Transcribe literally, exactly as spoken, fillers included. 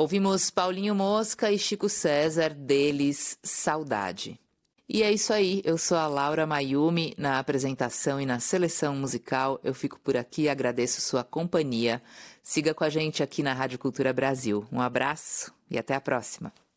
Ouvimos Paulinho Mosca e Chico César, deles Saudade. E é isso aí, eu sou a Laura Mayumi, na apresentação e na seleção musical. Eu fico por aqui, agradeço sua companhia. Siga com a gente aqui na Rádio Cultura Brasil. Um abraço e até a próxima.